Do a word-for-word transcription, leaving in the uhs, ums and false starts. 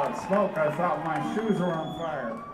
that smoke, I thought my shoes were on fire.